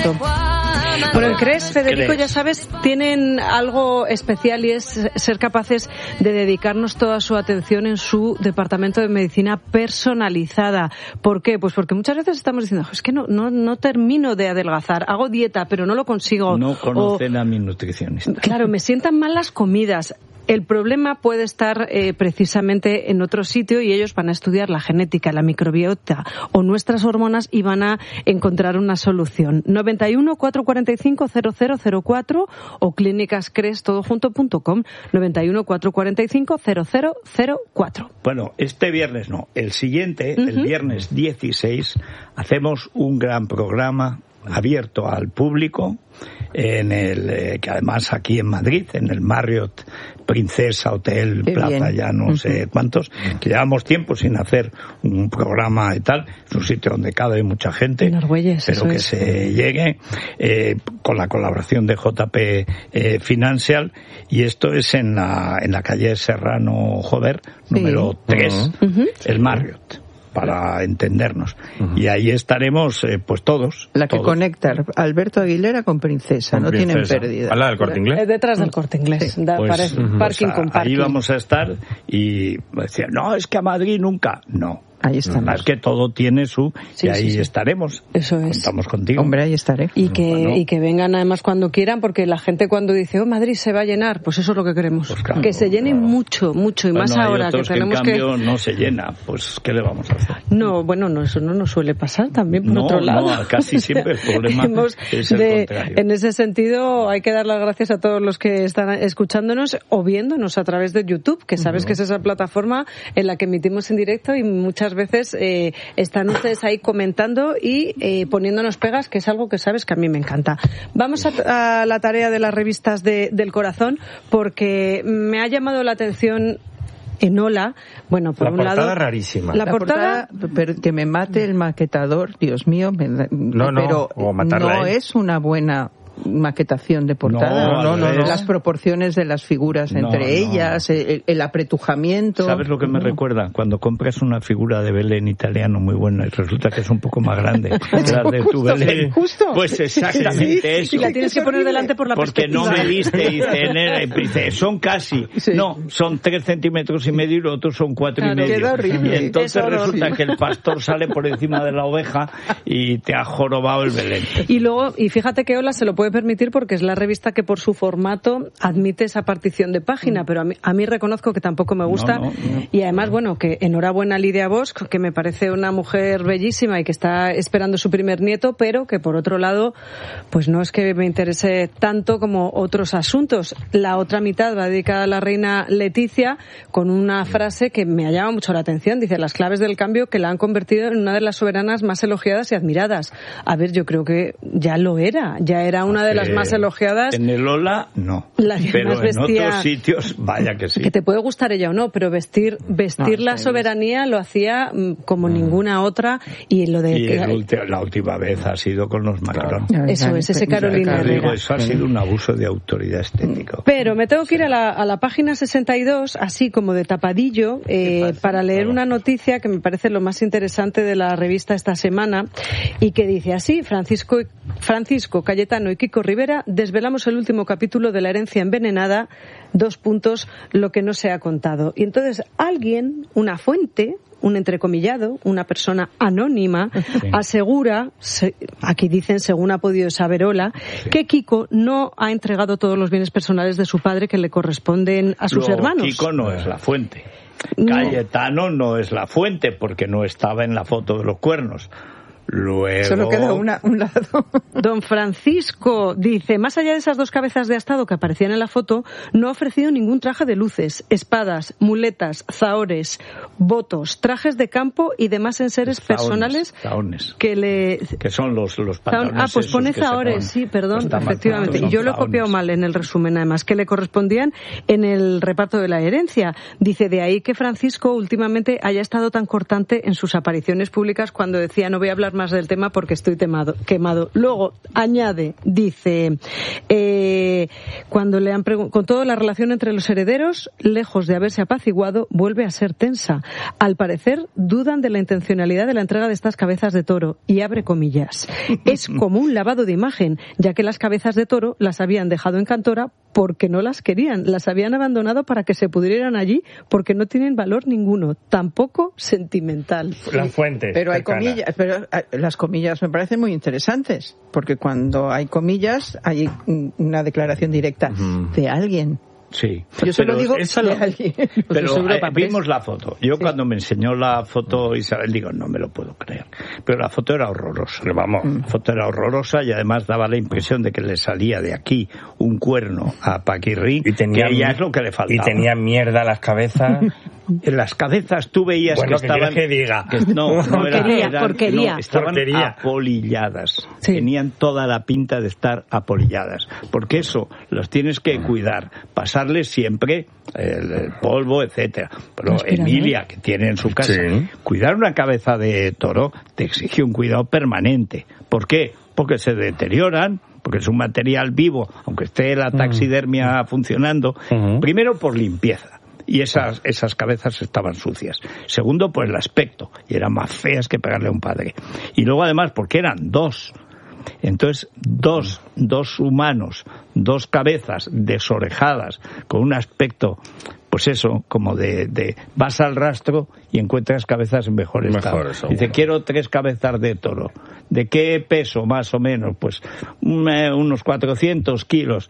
Bueno, el CRES, Federico, ya sabes, tienen algo especial y es ser capaces de dedicarnos toda su atención en su departamento de medicina personalizada. ¿Por qué? Pues porque muchas veces estamos diciendo, es que no termino de adelgazar, hago dieta, pero no lo consigo. No conocen a mi nutricionista. Claro, me sientan mal las comidas. El problema puede estar precisamente en otro sitio y ellos van a estudiar la genética, la microbiota o nuestras hormonas y van a encontrar una solución. 91 445 0004 o clínicascres.com 91 445 0004. Bueno, este viernes no, el siguiente, el viernes 16, hacemos un gran programa abierto al público en el que además aquí en Madrid, en el Marriott Princesa Hotel Qué Plaza, bien. ya no sé cuántos, que llevamos tiempo sin hacer un programa y tal. Es un sitio donde cabe mucha gente, pero que se llegue con la colaboración de JP Financial, y esto es en la calle Serrano Jover, número 3, el Marriott, para entendernos. Y ahí estaremos, pues todos. La que conecta Alberto Aguilera con Princesa, no tienen pérdida. ¿Al lado del Corte Inglés? Detrás del Corte Inglés, Pues, parking con parking. Ahí vamos a estar y decían, no, es que a Madrid nunca. No. Ahí estamos. Es que todo tiene su... Sí, y ahí sí, sí. estaremos. Eso es. Contamos contigo. Hombre, ahí estaré. Y que vengan además cuando quieran, porque la gente cuando dice, Madrid se va a llenar, pues eso es lo que queremos. Pues claro, que se llene mucho, y más ahora hay otros que tenemos que en cambio no se llena. Pues, ¿qué le vamos a hacer? No, bueno, eso no nos suele pasar también por otro lado. No, casi siempre el problema es el contrario. En ese sentido, hay que dar las gracias a todos los que están escuchándonos o viéndonos a través de YouTube, que sabes que es esa plataforma en la que emitimos en directo y muchas veces están ustedes ahí comentando y poniéndonos pegas, que es algo que sabes que a mí me encanta. Vamos a la tarea de las revistas del corazón, porque me ha llamado la atención Enola. Bueno, por un lado... La portada rarísima. La portada... Pero que me mate el maquetador, Dios mío. Pero o matarla no es una buena maquetación de portada. No. Las proporciones de las figuras entre ellas, el apretujamiento. ¿Sabes lo que me recuerda? Cuando compras una figura de Belén italiano muy buena y resulta que es un poco más grande que la de tu Belén. Justo. Pues exactamente eso. Y la tienes que poner delante por la porque perspectiva. no me diste, dice, son casi. Sí. No, son 3,5 centímetros y los otros son 4,5. Queda horrible. Y entonces Es resulta horror. que el pastor sale por encima de la oveja y te ha jorobado el Belén. Y fíjate que Ola se lo puede permitir porque es la revista que por su formato admite esa partición de página, pero a mí reconozco que tampoco me gusta. No. Y además, bueno, que enhorabuena a Lidia Bosch, que me parece una mujer bellísima y que está esperando su primer nieto, pero que por otro lado, pues no es que me interese tanto como otros asuntos. La otra mitad va dedicada a la reina Leticia con una frase que me ha llamado mucho la atención. Dice, las claves del cambio que la han convertido en una de las soberanas más elogiadas y admiradas. A ver, yo creo que ya era una de las más elogiadas. En el Ola, no. Pero en otros sitios, vaya que sí. Que te puede gustar ella o no, pero vestir la soberanía lo hacía como ninguna otra. Y lo de la última vez ha sido con los Macron. Eso es, ese Carolina Herrera. Eso ha sido un abuso de autoridad estético. Pero me tengo que ir a la página 62, así como de tapadillo, para leer una noticia que me parece lo más interesante de la revista esta semana, y que dice así: Francisco Cayetano y Kiko Rivera desvelamos el último capítulo de La herencia envenenada, : lo que no se ha contado. Y entonces alguien, una fuente, un entrecomillado, una persona anónima, asegura, aquí dicen según ha podido saber Ola, que Kiko no ha entregado todos los bienes personales de su padre que le corresponden a sus hermanos. Kiko no es la fuente. Cayetano no es la fuente porque no estaba en la foto de los cuernos. Luego... Solo queda un lado. Don Francisco dice, más allá de esas dos cabezas de astado que aparecían en la foto, no ha ofrecido ningún traje de luces, espadas, muletas, zaores, votos, trajes de campo y demás enseres personales zaones. Que son los pantalones. Pues pone zaores, sí, perdón, efectivamente. Y yo lo he copiado mal en el resumen, además, que le correspondían en el reparto de la herencia. Dice, de ahí que Francisco últimamente haya estado tan cortante en sus apariciones públicas cuando decía, no voy a hablar más más del tema porque estoy quemado. Luego añade, dice, cuando le han con toda la relación entre los herederos, lejos de haberse apaciguado, vuelve a ser tensa. Al parecer, dudan de la intencionalidad de la entrega de estas cabezas de toro, y abre comillas. Es como un lavado de imagen, ya que las cabezas de toro las habían dejado en Cantora porque no las querían, las habían abandonado para que se pudrieran allí porque no tienen valor ninguno, tampoco sentimental. La fuente. Pero hay comillas, pero las comillas me parecen muy interesantes, porque cuando hay comillas hay una declaración directa de alguien. Sí. Yo solo digo de alguien. Pero vimos la foto. Yo cuando me enseñó la foto Isabel, digo, no me lo puedo creer. Pero la foto era horrorosa. Vamos. La foto era horrorosa y además daba la impresión de que le salía de aquí un cuerno a Paquirri, que ya es lo que le faltaba. Y tenía mierda las cabezas. En las cabezas tú veías que estaban... que diga? Porquería. Estaban apolilladas. Sí. Tenían toda la pinta de estar apolilladas. Porque eso, los tienes que cuidar. Pasarles siempre el polvo, etcétera. Pero Emilia, que tiene en su casa, cuidar una cabeza de toro te exige un cuidado permanente. ¿Por qué? Porque se deterioran, porque es un material vivo, aunque esté la taxidermia funcionando. Primero, por limpieza. Y esas cabezas estaban sucias. Segundo, por el aspecto. Y eran más feas que pegarle a un padre. Y luego, además, porque eran dos. Entonces, dos humanos, dos cabezas desorejadas, con un aspecto, pues eso, como de vas al rastro y encuentras cabezas en mejor estado. Dice, quiero 3 cabezas de toro. ¿De qué peso, más o menos? Pues unos 400 kilos.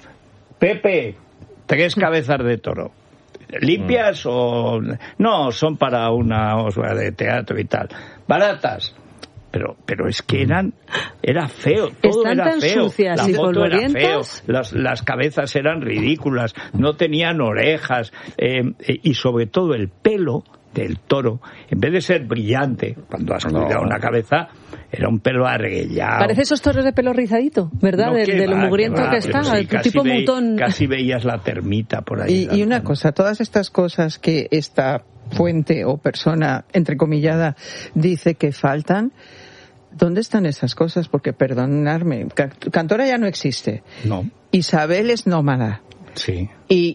Pepe, 3 cabezas de toro. ¿Limpias o...? No, son para una obra de teatro y tal. ¿Baratas? Pero es que era feo, todo ¿Están era tan feo. Sucias la y foto era feo, polvorientas? las cabezas eran ridículas, no tenían orejas, y sobre todo el pelo del toro, en vez de ser brillante, cuando has cuidado una cabeza, era un pelo arguellado. Parece esos toros de pelo rizadito, ¿verdad? De lo mugriento que está, sí, tipo mutón. Casi veías la termita por ahí. Y una cosa, todas estas cosas que esta fuente o persona, entrecomillada, dice que faltan, ¿dónde están esas cosas? Porque, perdonadme, Cantora ya no existe. No. Isabel es nómada. Sí.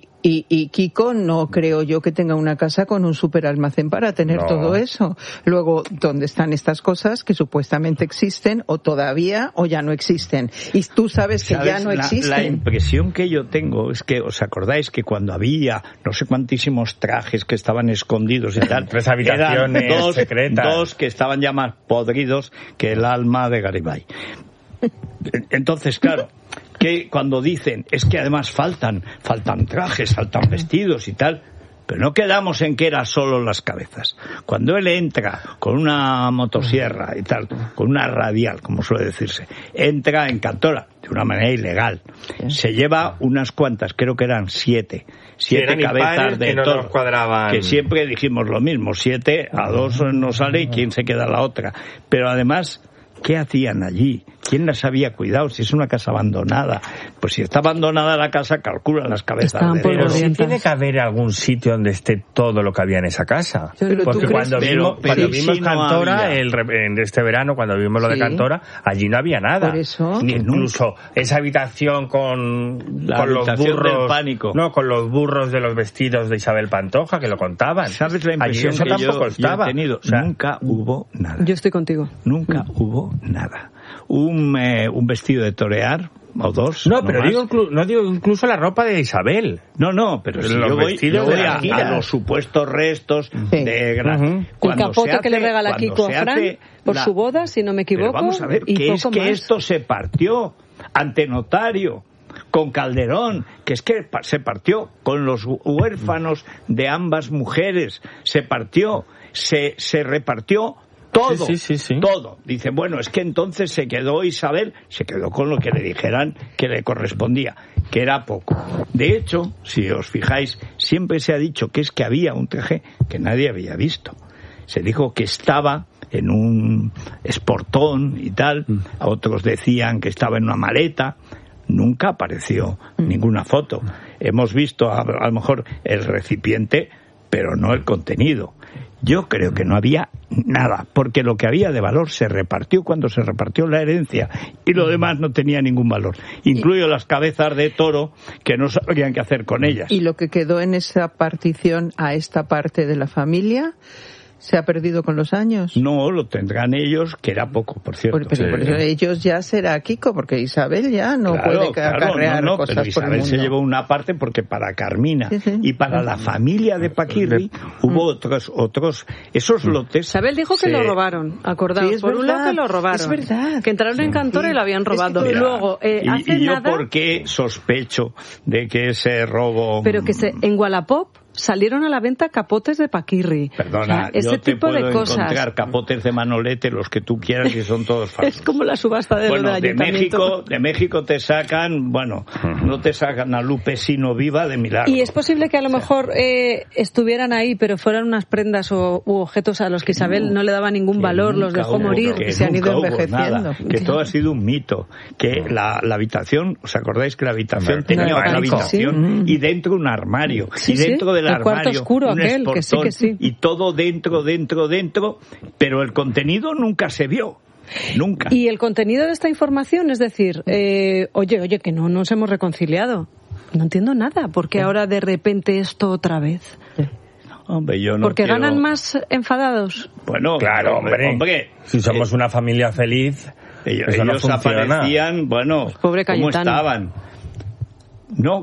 Y Kiko no creo yo que tenga una casa con un superalmacén para tener todo eso. Luego, ¿dónde están estas cosas que supuestamente existen o todavía o ya no existen? Y tú sabes que ya no existen. La impresión que yo tengo es que, ¿os acordáis que cuando había no sé cuantísimos trajes que estaban escondidos y tal? 3 habitaciones secretas. 2 que estaban ya más podridos que el alma de Garibay. Entonces, claro, que cuando dicen, es que además faltan trajes, faltan vestidos y tal, pero no quedamos en que eran solo las cabezas. Cuando él entra con una motosierra y tal, con una radial, como suele decirse, entra en Cantora de una manera ilegal, se lleva unas cuantas, creo que eran 7 cabezas de toro, que siempre dijimos lo mismo, 7 a 2 no sale y quién se queda la otra, pero además, ¿qué hacían allí? ¿Quién las había cuidado? Si es una casa abandonada. Pues si está abandonada la casa, calculan las cabezas. Pero sí tiene que haber algún sitio donde esté todo lo que había en esa casa. Porque cuando vimos Cantora, en este verano, cuando vimos lo de Cantora, allí no había nada. Por eso. Ni incluso esa habitación con los burros. Del pánico. No, con los burros de los vestidos de Isabel Pantoja, que lo contaban. ¿Sabes la impresión que yo he tenido? O sea, nunca hubo nada. Yo estoy contigo. Nunca hubo nada. Un vestido de torear o 2. No, pero digo incluso la ropa de Isabel. No, pero si yo voy a los supuestos restos de el capote que le regala Kiko a Fran por su boda, si no me equivoco. Pero vamos a ver, que es que esto se partió ante notario con Calderón, que es que se partió con los huérfanos de ambas mujeres, se partió, se repartió todo, todo. Dice, bueno, es que entonces se quedó Isabel, se quedó con lo que le dijeran que le correspondía, que era poco. De hecho, si os fijáis, siempre se ha dicho que es que había un traje que nadie había visto. Se dijo que estaba en un esportón y tal, a otros decían que estaba en una maleta. Nunca apareció ninguna foto. Hemos visto a lo mejor el recipiente, pero no el contenido. Yo creo que no había nada, porque lo que había de valor se repartió cuando se repartió la herencia y lo demás no tenía ningún valor, incluido las cabezas de toro que no sabían qué hacer con ellas. ¿Y lo que quedó en esa partición a esta parte de la familia se ha perdido con los años? No, lo tendrán ellos, que era poco, por cierto. Por eso ellos ya será Kiko, porque Isabel ya no puede acarrear cosas pero Isabel por el mundo. se llevó una parte porque para Carmina y para la familia de Paquirri hubo otros esos lotes. Isabel dijo que lo robaron, acordaos. Sí, por un lado que lo robaron. Es verdad. Que entraron en Cantora y lo habían robado. Mira, luego, y yo por qué sospecho de que ese robo... Pero que en Wallapop salieron a la venta capotes de Paquirri. Perdona, ese yo te tipo puedo de cosas. Encontrar capotes de Manolete, los que tú quieras, y son todos falsos. Es como la subasta de México. De México te sacan, no te sacan a Lupe sino viva de milagro. Y es posible que a lo mejor estuvieran ahí, pero fueran unas prendas u objetos a los que Isabel no le daba ningún valor, los dejó morir, que se han ido envejeciendo. Que todo ha sido un mito. Que la habitación, ¿os acordáis que la habitación tenía una habitación y dentro un armario? Y dentro del armario, cuarto oscuro un aquel, esportón, que sí. Y todo dentro, pero el contenido nunca se vio. Nunca. Y el contenido de esta información, es decir, oye, que no nos hemos reconciliado. No entiendo nada, porque ahora de repente esto otra vez. Hombre, yo no porque ganan más enfadados. Bueno, claro, hombre. Si somos una familia feliz, ellos no aparecían, pobre ¿cómo estaban? No,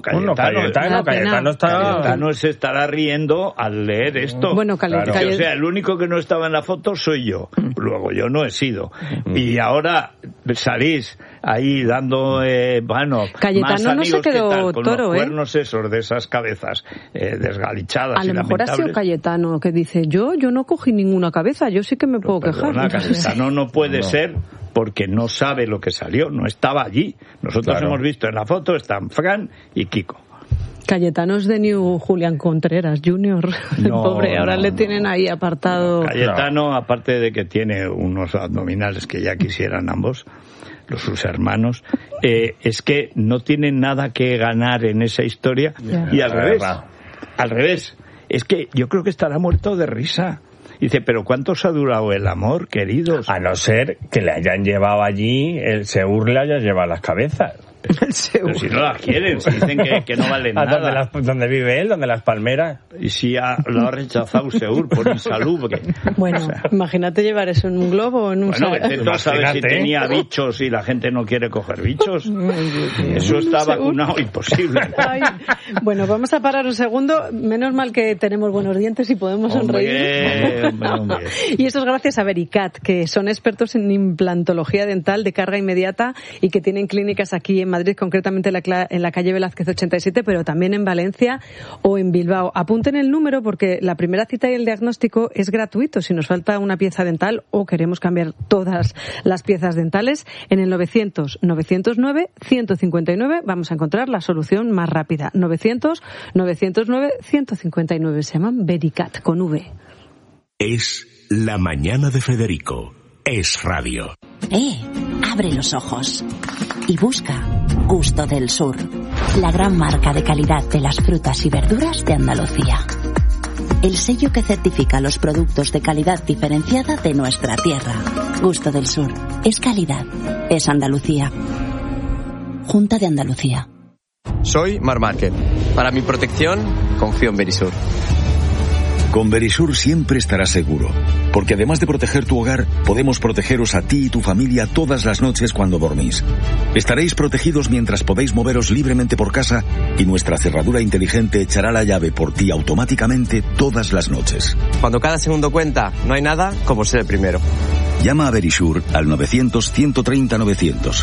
Cayetano se estará riendo al leer esto. Bueno, o sea, el único que no estaba en la foto soy yo. Luego yo no he sido. Y ahora salís ahí dando, Cayetano no se quedó con toro, los cuernos esos de esas cabezas desgalichadas. A lo mejor ha sido Cayetano que dice, yo no cogí ninguna cabeza, yo sí que me puedo quejar. Cayetano no puede ser, porque no sabe lo que salió, no estaba allí. Nosotros hemos visto en la foto, están Fran y Kiko. Cayetano es de New Julián Contreras Jr. Pobre, ahora le tienen ahí apartado. Cayetano, aparte de que tiene unos abdominales que ya quisieran ambos, sus hermanos, es que no tienen nada que ganar en esa historia. Y al revés, es que yo creo que estará muerto de risa. Dice, pero ¿cuánto os ha durado el amor, queridos? A no ser que le hayan llevado allí, el Seur le haya llevado las cabezas. Pero si no las quieren, si dicen que no valen nada. ¿Dónde vive él? ¿Dónde las palmeras? Y si lo ha rechazado Seur por insalubre. Bueno, imagínate llevar eso en un globo o en un... Bueno, tú sabes si tenía bichos y la gente no quiere coger bichos. Eso está vacunado, imposible. Ay. Bueno, vamos a parar un segundo. Menos mal que tenemos buenos dientes y podemos sonreír. Hombre. Y eso es gracias a Vericat, que son expertos en implantología dental de carga inmediata y que tienen clínicas aquí en Madrid, concretamente en la calle Velázquez 87, pero también en Valencia o en Bilbao. Apunten el número porque la primera cita y el diagnóstico es gratuito. Si nos falta una pieza dental o queremos cambiar todas las piezas dentales, en el 900-909-159 vamos a encontrar la solución más rápida. 900-909-159. Se llaman Vericat, con V. Es la mañana de Federico. Es radio. Abre los ojos y busca Gusto del Sur, la gran marca de calidad de las frutas y verduras de Andalucía. El sello que certifica los productos de calidad diferenciada de nuestra tierra. Gusto del Sur. Es calidad. Es Andalucía. Junta de Andalucía. Soy Mar Márquez. Para mi protección, confío en Verisur. Con Verisur siempre estarás seguro, porque además de proteger tu hogar, podemos protegeros a ti y tu familia todas las noches cuando dormís. Estaréis protegidos mientras podéis moveros libremente por casa y nuestra cerradura inteligente echará la llave por ti automáticamente todas las noches. Cuando cada segundo cuenta, no hay nada como ser el primero. Llama a Verisur al 900-130-900.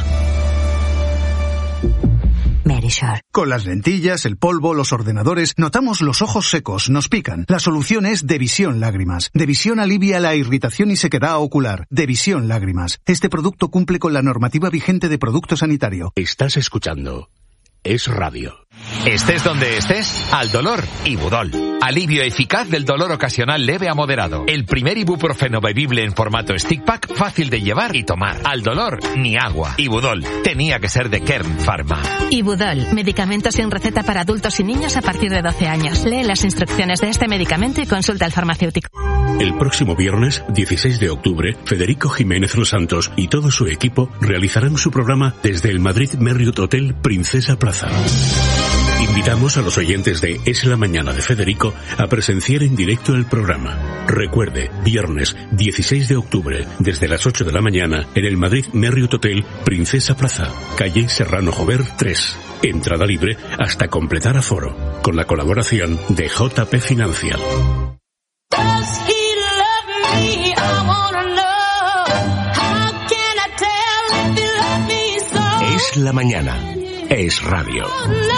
Verisur. Con las lentillas, el polvo, los ordenadores, notamos los ojos secos, nos pican. La solución es Devisión Lágrimas. Devisión alivia la irritación y sequedad ocular. Devisión Lágrimas. Este producto cumple con la normativa vigente de producto sanitario. Estás escuchando Es Radio. Estés donde estés, al dolor, Ibudol. Alivio eficaz del dolor ocasional leve a moderado. El primer ibuprofeno bebible en formato stick pack, fácil de llevar y tomar. Al dolor, ni agua. Ibudol. Tenía que ser de Kern Pharma. Ibudol. Medicamento sin receta para adultos y niños a partir de 12 años. Lee las instrucciones de este medicamento y consulta al farmacéutico. El próximo viernes, 16 de octubre, Federico Jiménez Los Santos y todo su equipo realizarán su programa desde el Madrid Marriott Hotel Princesa Plaza. Invitamos a los oyentes de Es la Mañana de Federico a presenciar en directo el programa. Recuerde, viernes 16 de octubre, desde las 8 de la mañana, en el Madrid Marriott Hotel Princesa Plaza, calle Serrano Jover 3. Entrada libre hasta completar aforo, con la colaboración de JP Financial. Es la Mañana. Es radio.